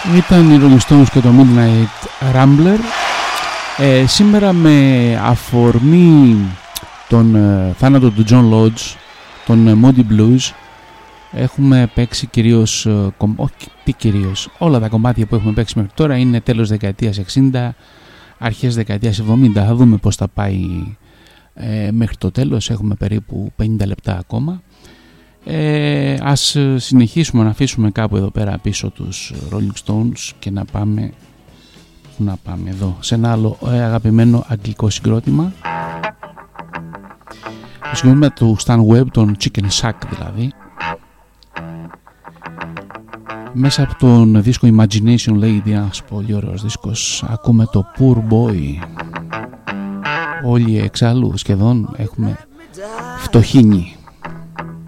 Ήταν οι Rolling Stones και το Midnight Rambler. Σήμερα με αφορμή τον θάνατο του John Lodge, τον Moody Blues, έχουμε παίξει κυρίως, όχι τι κυρίως, όλα τα κομμάτια που έχουμε παίξει μέχρι τώρα είναι τέλος δεκαετίας 60, αρχές δεκαετίας 70. Θα δούμε πώς θα πάει μέχρι το τέλος, έχουμε περίπου 50 λεπτά ακόμα. Ας συνεχίσουμε να αφήσουμε κάπου εδώ πέρα πίσω τους Rolling Stones και να πάμε, εδώ σε ένα άλλο αγαπημένο αγγλικό συγκρότημα, το συγκρότημα του Stan Webb, τον Chicken Shack δηλαδή. Μέσα από τον δίσκο Imagination Lady, ένας πολύ ωραίος δίσκος, ακούμε το Poor Boy. Όλοι εξάλλου σχεδόν έχουμε φτωχύνει.